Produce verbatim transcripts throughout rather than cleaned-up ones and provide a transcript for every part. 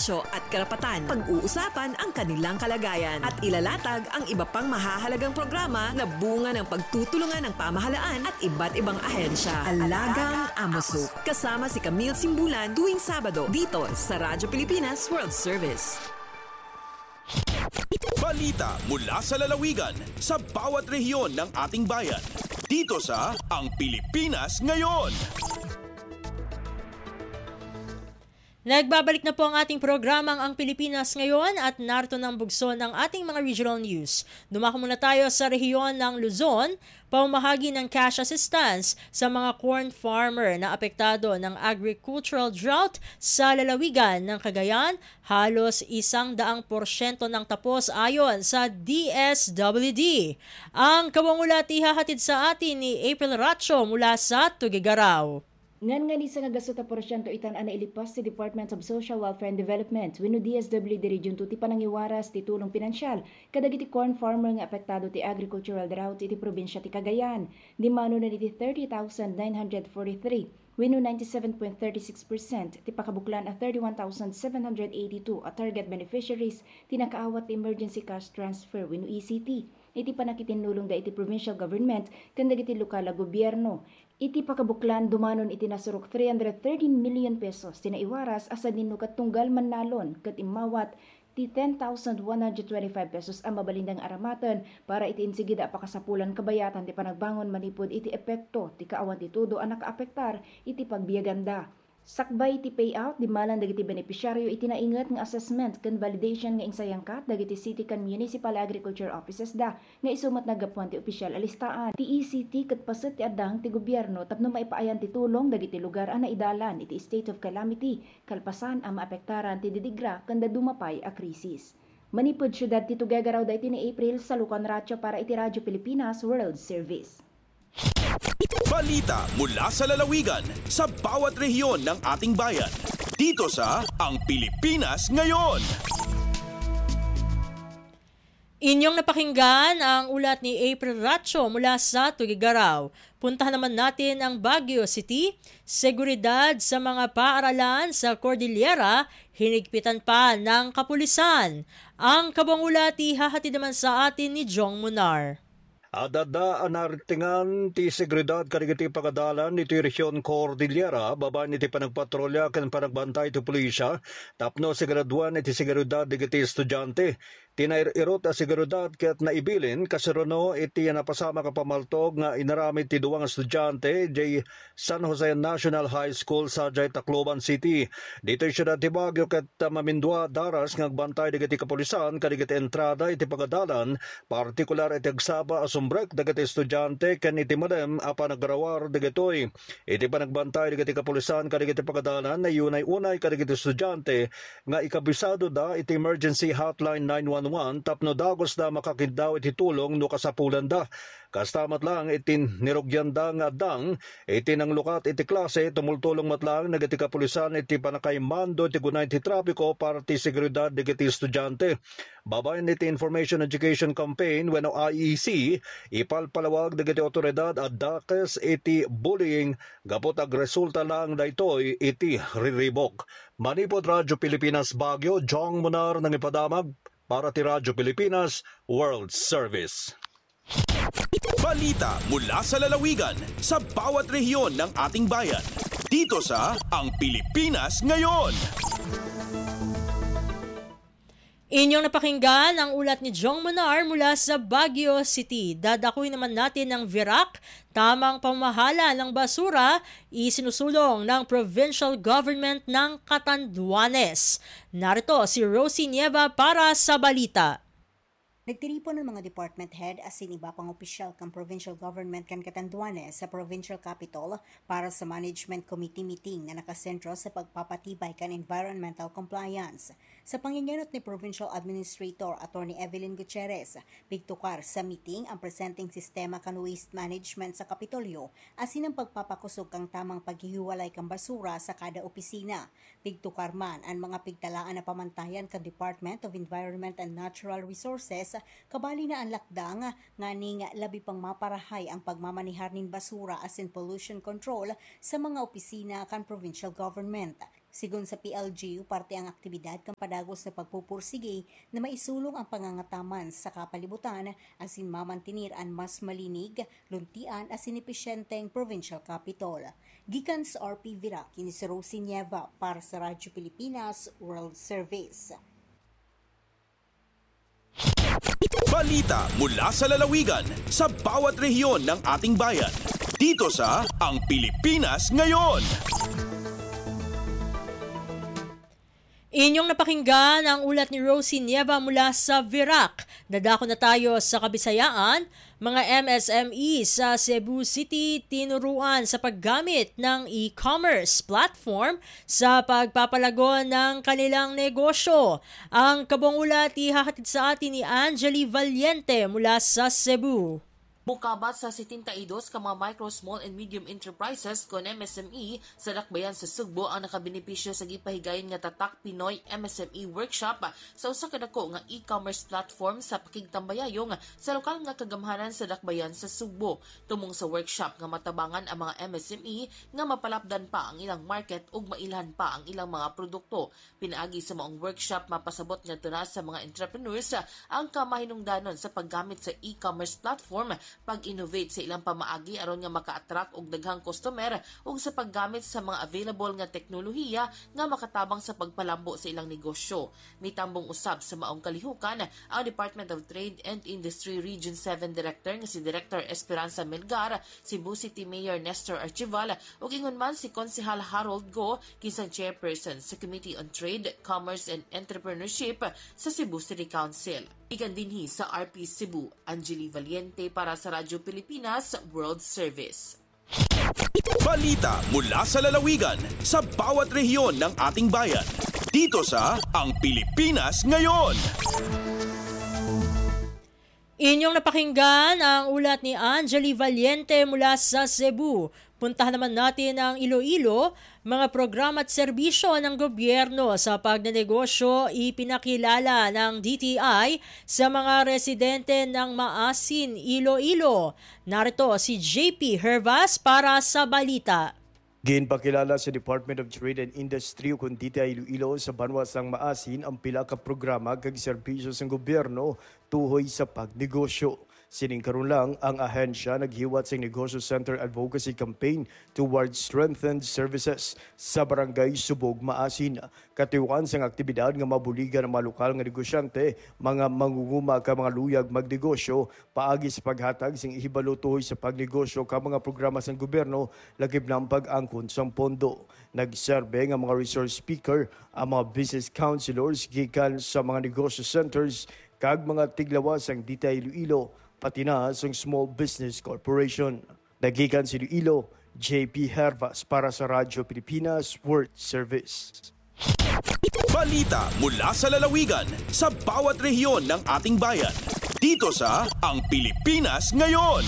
benepisyo at karapatan. Pag-uusapan ang kanilang kalagayan at ilalatag ang iba pang mahahalagang programa na bunga ng pagtutulungan ng pamahalaan at iba't ibang ahensya. Alagang Amosuk. Kasama si Camille Simbulan tuwing Sabado dito sa Radyo Pilipinas World Service. Balita mula sa lalawigan sa bawat rehiyon ng ating bayan. Dito sa Ang Pilipinas Ngayon. Nagbabalik na po ang ating programang Ang Pilipinas Ngayon at narito ng bugso ng ating mga regional news. Dumako muna tayo sa rehiyon ng Luzon, pamamahagi ng cash assistance sa mga corn farmer na apektado ng agricultural drought sa lalawigan ng Cagayan, halos isang daang porsyento ng tapos ayon sa D S W D. Ang kawangulat ihahatid sa atin ni April Racho mula sa Tugigaraw. Ngan nga ni sa ngagasuta porsyento itan ana ilipas si Department of Social Welfare and Development wenno D S W D Region two ti panangiwaras ti tulong pinansyal kadagiti corn farmer nga apektado ti agricultural drought iti probinsya ti Cagayan. Di mano na iti thirty thousand nine hundred forty-three wenno ninety-seven point three six percent ti pakabuklan a thirty-one thousand seven hundred eighty-two a target beneficiaries ti nakaawat ti emergency cash transfer wenno E C T. Iti panakitinulong da iti provincial government ken dagiti lokal a gobyerno. Iti pakabuklan dumanon iti nasurok three hundred thirteen million pesos tinaiwaras asa dinno kat tunggal manalon ket imawat ti ten thousand one hundred twenty-five pesos ang mabalindang aramaton para iti insigida pakasapulan kabayatan ti panagbangon manipod iti epekto ti kaawan ti tudo ang nakaapektar iti pagbiaganda. Sakbay ti payout di malang dagiti beneficiaryo iti naingat nga assessment ken validation nga insayangkat dagiti city ken municipal agriculture offices da nga isumat nagapuan ti opisyal alistaan. Ti E C T ket paset ti adang ti gobyerno tapno maipaayan ti tulong dagiti lugar a naidalan iti state of calamity kalpasan ang maapektaran ti didigra ken dumapay a krisis. Manipod syudad ti Tugigaraw daytoy ni April sa Lucan Ratio para iti Radyo Pilipinas World Service. Balita mula sa lalawigan sa bawat rehiyon ng ating bayan. Dito sa Ang Pilipinas Ngayon. Inyong napakinggan ang ulat ni April Racho mula sa Tugigaraw. Puntahan naman natin ang Baguio City. Seguridad sa mga paaralan sa Cordillera, hinigpitan pa ng kapulisan. Ang kabangulat ihahatid naman sa atin ni Jong Munar. Adada anartingan ti seguridad kadagiti pagadalan iti Rehiyon Cordillera babaen iti panagpatrolya ken panagbantay ti pulisya tapno siguraduan iti seguridad digiti estudyante. Tinairot a seguridad ket naibilin kasirono iti napasama ka pamaltog nga inaramid ti duwang estudyante jay San Jose National High School sa jay Tacloban City. Dito siyudad ti Baguio ket mamindua daras nga agbantay digiti kapulisan kadagiti entrada iti pagadalan partikular iti agsaba asumbrek dagiti estudyante ken iti madem a panagrawar digitoy. Iti panagbantay digiti kapulisan kadagiti pagadalan na yunay-unay kadagiti estudyante nga ikabisado da iti emergency hotline nine one one tapno dagos da makakindaw iti tulong no kasapulan da. Kastamat lang itin nirugyan da nga dang iti nang lukat iti klase tumultulong matlang nagiti kapulisan iti panakaymando iti gunay iti trapiko para ti seguridad digiti estudyante. Babayan iti Information Education Campaign wenno I E C ipalpalawag digiti otoridad at dakes iti bullying gapot ag resulta lang daytoy iti riribok. Manipod Radyo Pilipinas Baguio, Jong Munar nang ipadamag para ti Radyo Pilipinas World Service. Balita mula sa lalawigan sa bawat rehiyon ng ating bayan. Dito sa Ang Pilipinas Ngayon. Inyong napakinggan ang ulat ni Jong Munar mula sa Baguio City. Dadakuin naman natin ng V I R A C, tamang pamahala ng basura, isinusulong ng Provincial Government ng Catanduanes. Narito si Rosie Nieva para sa balita. Nagtiripon ng mga department head asin iba pang opisyal kang provincial government kan Catanduanes sa provincial capital para sa management committee meeting na nakasentro sa pagpapatibay kan environmental compliance. Sa panginganot ni Provincial Administrator Attorney Evelyn Gutierrez, bigtukar sa meeting ang presenting sistema kan waste management sa Kapitolyo asin ang pagpapakusog kang tamang paghihiwalay kang basura sa kada opisina. Bigtukar man ang mga pigtalaan na pamantayan kan Department of Environment and Natural Resources kabali na ang lakdang nga ning labi pang maparahay ang pagmamanihar nin basura asin pollution control sa mga opisina kan provincial government. Sigun sa P L G U, parte ang aktibidad kang padagos sa pagpupursige na maisulong ang pangangataman sa kapalibutan asin mamantinir ang mas malinig, luntian asin epesyenteng provincial capital. Gikan sa R P Virac, kini si Rosie Nieva para sa Radyo Pilipinas World Service. Balita mula sa lalawigan sa bawat rehiyon ng ating bayan. Dito sa Ang Pilipinas Ngayon. Inyong napakinggan ang ulat ni Rosie Nieva mula sa Virac. Dadako na tayo sa Kabisayaan. Mga M S M E sa Cebu City tinuruan sa paggamit ng e-commerce platform sa pagpapalago ng kanilang negosyo. Ang kabong ulat ihahatid sa atin ni Angeli Valiente mula sa Cebu. Mukabat sa setenta y dos ka mga micro, small and medium enterprises kon M S M E sa Dakbayan sa Sugbo ang nakabenepisyo sa gipahigayon nga Tatak Pinoy M S M E Workshop sa usa ka dako nga e-commerce platform sa pakigtambayayong sa lokal nga kagamhanan sa Dakbayan sa Sugbo. Tumong sa workshop nga matabangan ang mga M S M E nga mapalapdan pa ang ilang market ug mailhan pa ang ilang mga produkto. Pinaagi sa maong workshop mapasabot nga tunas sa mga entrepreneurs ang kamahinungdanon sa paggamit sa e-commerce platform, pag-innovate sa ilang pamaagi aron nga maka-attract og daghang customer ug sa paggamit sa mga available nga teknolohiya nga makatabang sa pagpalambo sa ilang negosyo. Mitambong usab sa maong kalihukan ang Department of Trade and Industry Region seven Director nga si Director Esperanza Melgar, Cebu City Mayor Nestor Archival ug ingon man si Konsehal Harold Go, kisang Chairperson sa Committee on Trade, Commerce and Entrepreneurship sa Cebu City Council. Ikan dinhi sa R P Cebu, Angeli Valiente para sa Radyo Pilipinas World Service. Balita mula sa lalawigan sa bawat rehiyon ng ating bayan. Dito sa Ang Pilipinas Ngayon. Inyong napakinggan ang ulat ni Angeli Valiente mula sa Cebu. Puntahan naman natin ang Iloilo. Mga programa at serbisyo ng gobyerno sa pagnenegosyo ipinakilala ng D T I sa mga residente ng Maasin, Iloilo. Narito si J P Hervas para sa balita. Ginpakilala sa Department of Trade and Industry o D T I Iloilo sa banwasang Maasin ang pila ka programa kag serbisyo sa gobyerno tuhoy sa pagnegosyo. Sining karon lang ang ahensya naghiwat sa Negosyo Center Advocacy Campaign towards strengthened services sa Barangay Subog, Maasin. Katiwan sang aktibidad nga mabuligan ang mga lokal nga negosyante, mga mangunguma ka mga luyag magnegosyo, paagi sa paghatag sing ihibalo tuhoy sa pagnegosyo ka mga programa sa gobyerno, lagib ng pag-angkon sa pondo. Nagserbe nga mga resource speaker ang mga business counselors gikan sa mga negosyo centers kag mga tiglawas ang D T I Iloilo, pati na sa Small Business Corporation. Nagikan si Iloilo, J P Hervas para sa Radyo Pilipinas World Service. Balita mula sa lalawigan sa bawat rehiyon ng ating bayan. Dito sa Ang Pilipinas Ngayon.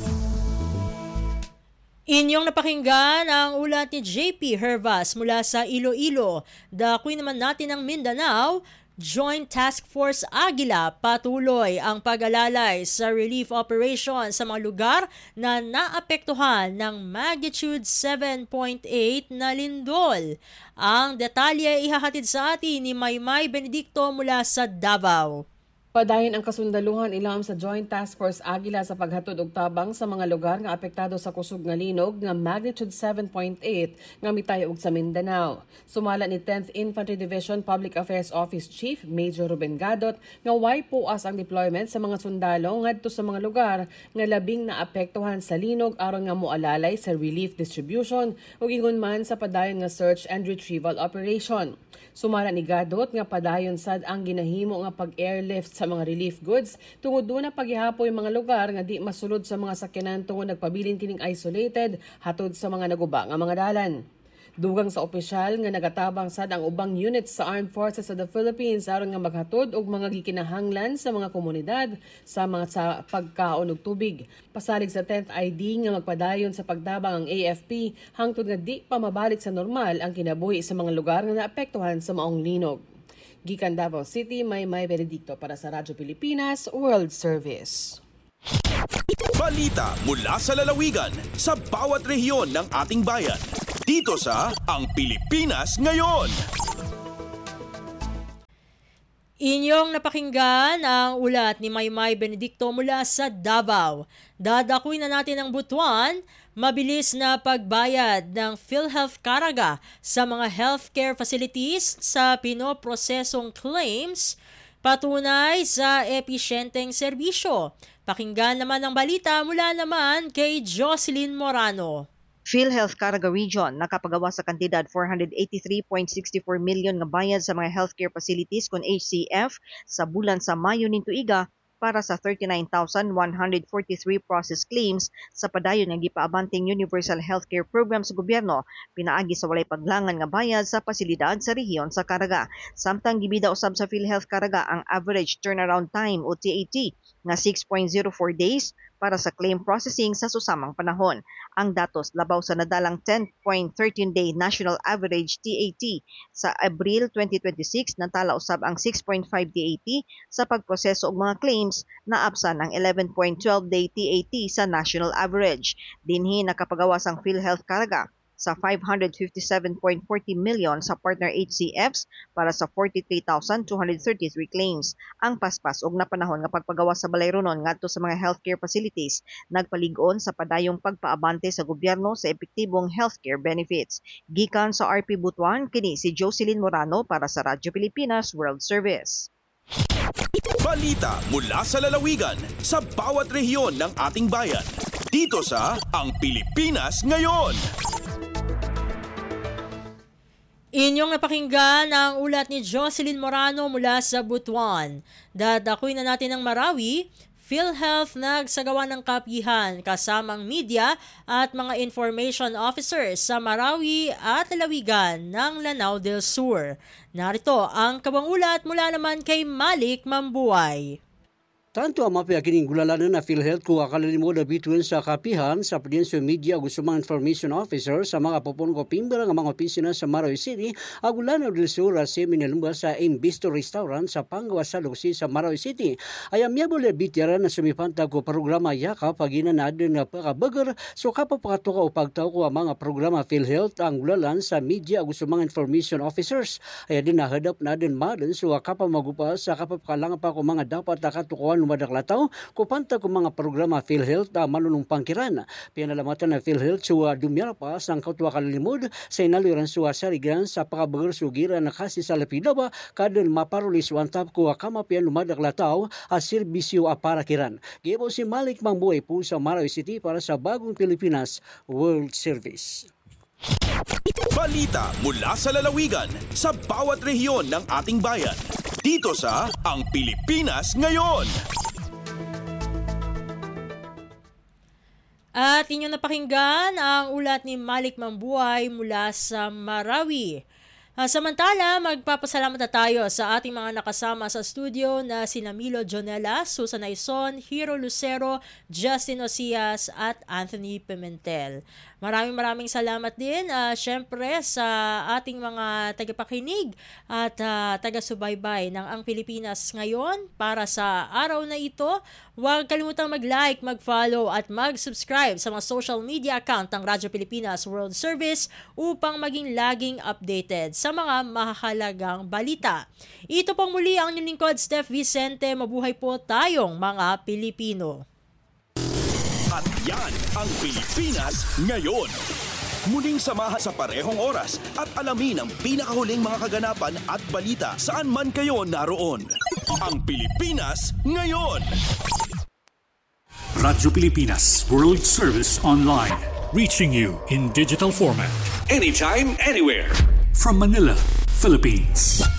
Inyong napakinggan ang ulat ni J P Hervas mula sa Iloilo. Dakuin naman natin ang Mindanao. Joint Task Force Aguila patuloy ang pag-alalay sa relief operation sa mga lugar na naapektuhan ng magnitude seven point eight na lindol. Ang detalye ihahatid sa atin ni Maymay Benedicto mula sa Davao. Padayon ang kasundaluhan ilawom sa Joint Task Force Aguila sa paghatod og tabang sa mga lugar nga apektado sa kusog nga linog nga magnitude seven point eight nga mitay og sa Mindanao. Sumala ni tenth Infantry Division Public Affairs Office Chief Major Ruben Gadot nga way puas ang deployment sa mga sundalo ngadto sa mga lugar nga labing naapektuhan sa linog aron nga moalalay sa relief distribution ug ingon man sa padayon nga search and retrieval operation. Sumala ni Gadot nga padayon sad ang ginahimo nga pag-airlift sa mga relief goods tungod doon na paghihapoy mga lugar nga di masulod sa mga sakyanan tungod nagpabilin kining isolated hatod sa mga naguba nga mga dalan. Dugang sa opisyal nga nagatabang sad ang ubang units sa Armed Forces of the Philippines aron nga maghatod og mga gikinahanglan sa mga komunidad sa mga sa pagkaon og tubig. Pasalig sa tenth I D nga magpadayon sa pagtabang ang A F P hangtod nga di pa mabalik sa normal ang kinabuhi sa mga lugar nga naapektuhan sa maong linog. Gikan Davao City, Maymay Benedicto para sa Radyo Pilipinas World Service. Balita mula sa lalawigan sa bawat rehiyon ng ating bayan. Dito sa Ang Pilipinas Ngayon. Inyong napakinggan ang ulat ni Maymay Benedicto mula sa Davao. Dadakuin na natin ang Butuan, mabilis na pagbayad ng PhilHealth Caraga sa mga healthcare facilities sa pinoprosesong claims, patunay sa episyenteng serbisyo. Pakinggan naman ang balita mula naman kay Jocelyn Morano. PhilHealth Caraga Region nakapagawa sa kantidad four hundred eighty-three point six four million nga bayad sa mga healthcare facilities kon H C F sa bulan sa Mayo ning tuiga para sa thirty-nine thousand one hundred forty-three process claims sa padayon nga gipaabanting Universal Healthcare Program sa gobyerno pinaagi sa walay paglangan nga bayad sa pasilidad sa rehiyon sa Caraga. Samtang gibida usab sa PhilHealth Caraga ang average turnaround time o T A T nga six point zero four days para sa claim processing sa susamang panahon. Ang datos labaw sa nadalang ten point one three day national average T A T sa Abril twenty twenty-six natala usab ang six point five T A T sa pagproseso og mga claims na absan ang eleven point one two day T A T sa national average. Dinhi nakapagawas ang PhilHealth Caraga sa five hundred fifty-seven point four zero million sa partner H C Fs para sa forty-three thousand two hundred thirty-three claims. Ang paspas og napanahon nga pagpagawas sa balayronon ngadto sa mga healthcare facilities nagpalig-on sa padayong pagpaabante sa gobyerno sa epektibong healthcare benefits. Gikan sa R P Butuan, kini si Jocelyn Morano para sa Radyo Pilipinas World Service. Balita mula sa lalawigan sa bawat rehiyon ng ating bayan. Dito sa Ang Pilipinas Ngayon. Inyong napakinggan ang ulat ni Jocelyn Morano mula sa Butuan. Dadakuin na natin ang Marawi. PhilHealth nagsagawa ng kapihan kasamang media at mga information officers sa Marawi at lalawigan ng Lanao del Sur. Narito ang kabang ulat mula naman kay Malik Mambuay. Tanto ang mapya kining gulalanan na PhilHealth kung akalalimo na bituin sa kapihan sa Prudential Media o gusto mga information officer sa mga popon ko pimbara ng mga opisina sa Marawi City agulanaw del Sur sa minalumba sa Imbisto Restaurant sa Pangawa sa Luksi sa Marawi City. Ay amyable bitira na sumipanta ko programa yaka pagina na adin na pakabagar so kapapakatuka o pagtaw ko ang mga programa PhilHealth ang gulalan sa media o gusto mga information officers. Ay din nahadap na din madan so kapamagupa sa kapapakalangan pa ko mga dapat nakatukuan lumadaklataw kupanta ko mga programa PhilHealth na manunong pangkiran. Pinalamatan na PhilHealth suwa dumyara pa sang katwa kalilimod sa inaliran suwa sarigan sa pakabagar sugira na kasi sa lapidaba kadon maparulis wantap ko kamapian lumadaklataw a serbisyo a parakiran. Gibo si Malik Mambuay po sa Marawi City para sa Bagong Pilipinas World Service. Balita mula sa lalawigan sa bawat rehiyon ng ating bayan. Dito sa Ang Pilipinas Ngayon. At inyong napakinggan ang ulat ni Malik Mambuay mula sa Marawi. Uh, samantala, magpapasalamat na tayo sa ating mga nakasama sa studio na sina Milo Jonella, Susan Aison, Hiro Lucero, Justin Osias at Anthony Pimentel. Maraming maraming salamat din uh, syempre sa ating mga tagapakinig at uh, taga-subaybay ng Ang Pilipinas Ngayon. Para sa araw na ito, huwag kalimutang mag-like, mag-follow at mag-subscribe sa mga social media account ng Radyo Pilipinas World Service upang maging laging updated sa mga mahalagang balita. Ito pong muli ang inyong lingkod, Steph Vicente. Mabuhay po tayong mga Pilipino. At yan ang Pilipinas Ngayon. Muling samahan sa parehong oras at alamin ang pinakahuling mga kaganapan at balita saan man kayo naroon. Ang Pilipinas Ngayon. Radyo Pilipinas World Service Online. Reaching you in digital format. Anytime, anywhere. From Manila, Philippines.